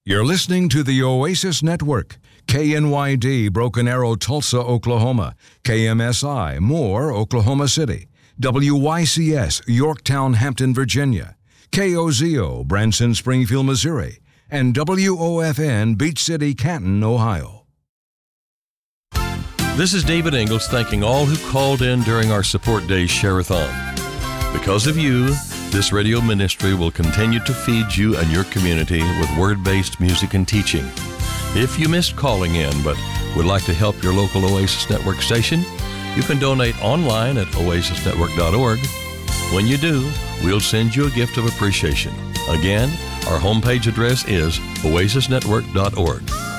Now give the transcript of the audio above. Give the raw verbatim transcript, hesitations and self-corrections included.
You're listening to the Oasis Network. K N Y D, Broken Arrow, Tulsa, Oklahoma. K M S I, Moore, Oklahoma City. W Y C S, Yorktown, Hampton, Virginia. K O Z O, Branson, Springfield, Missouri. And W O F N, Beach City, Canton, Ohio. This is David Ingles thanking all who called in during our Support Day Share-a-thon. Because of you, this radio ministry will continue to feed you and your community with word-based music and teaching. If you missed calling in but would like to help your local Oasis Network station, you can donate online at oasis network dot org. When you do, we'll send you a gift of appreciation. Again, our homepage address is oasis network dot org.